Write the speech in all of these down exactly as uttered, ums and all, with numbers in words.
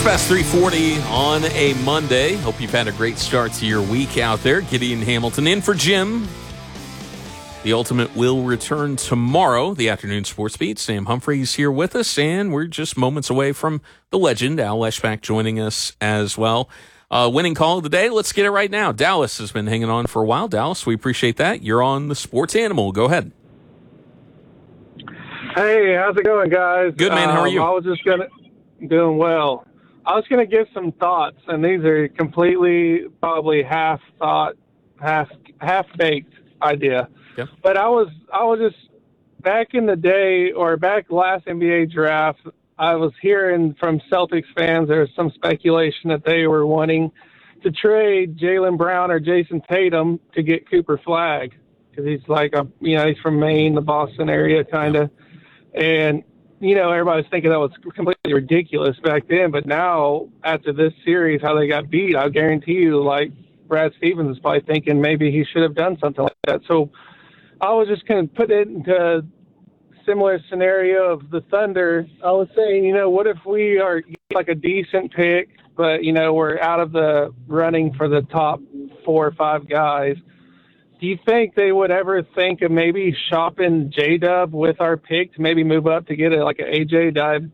past three forty on a Monday. Hope you've had a great start to your week out there. Gideon Hamilton in for Jim. The Ultimate will return tomorrow, the afternoon sports beat. Sam Humphreys here with us, and we're just moments away from the legend, Al Leschbach, joining us as well. Uh, winning call of the day, let's get it right now. Dallas has been hanging on for a while. Dallas, we appreciate that. You're on the Sports Animal. Go ahead. Hey, how's it going, guys? Good, man. How are you? Um, I was just going to, doing well. I was going to give some thoughts, and these are completely, probably half thought, half half baked idea. Yep. But I was, I was just back in the day, or back last N B A draft, I was hearing from Celtics fans there was some speculation that they were wanting to trade Jaylen Brown or Jason Tatum to get Cooper Flagg, because he's like a, you know, he's from Maine, the Boston area, kind of. And, you know, everybody was thinking that was completely ridiculous back then. But now, after this series, how they got beat, I guarantee you, like, Brad Stevens is probably thinking maybe he should have done something like that. So I was just going to put it into a similar scenario of the Thunder. I was saying, you know, what if we are like a decent pick, but, you know, we're out of the running for the top four or five guys? Do you think they would ever think of maybe shopping J-Dub with our pick to maybe move up to get a, like an A J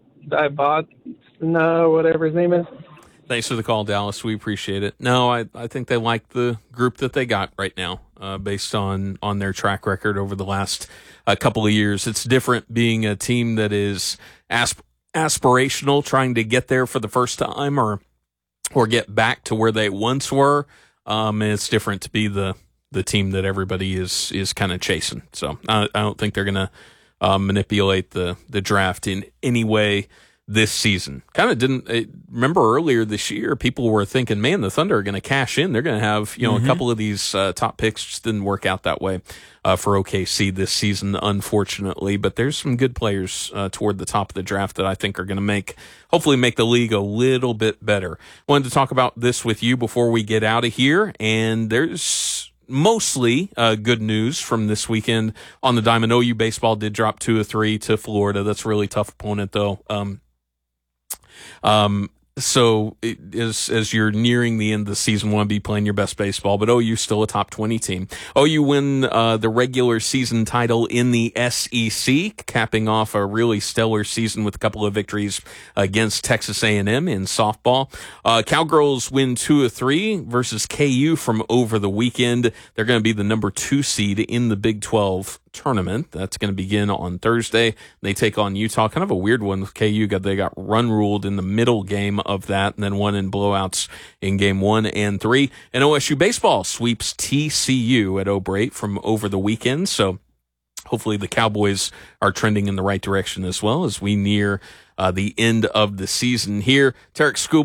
Dibot, no, whatever his name is? Thanks for the call, Dallas. We appreciate it. No, I, I think they like the group that they got right now, uh, based on, on their track record over the last uh, couple of years. It's different being a team that is asp- aspirational, trying to get there for the first time or or get back to where they once were. Um, and it's different to be the the team that everybody is is kind of chasing. So I, I don't think they're going to uh, manipulate the, the draft in any way this season. Kind of didn't it, remember earlier this year, people were thinking, man, the Thunder are going to cash in. They're going to have, you know, mm-hmm. a couple of these uh, top picks. Just didn't work out that way uh, for O K C this season, unfortunately. But there's some good players uh, toward the top of the draft that I think are going to make, hopefully make the league a little bit better. Wanted to talk about this with you before we get out of here. And there's mostly uh, good news from this weekend on the diamond. O U baseball did drop two or three to Florida. That's a really tough opponent, though. Um, Um, so it, as, as you're nearing the end of the season, want to be playing your best baseball, but O U still a top twenty team. O U win, uh, the regular season title in the S E C, capping off a really stellar season with a couple of victories against Texas A and M in softball. Uh, Cowgirls win two of three versus K U from over the weekend. They're going to be the number two seed in the Big twelve tournament. That's going to begin on Thursday. They take on Utah. Kind of a weird one with K U. Got They got run ruled in the middle game of that and then won in blowouts in game one and three. And O S U baseball sweeps T C U at O'Brate from over the weekend. So hopefully the Cowboys are trending in the right direction as well as we near uh, the end of the season here. Tarek Scoop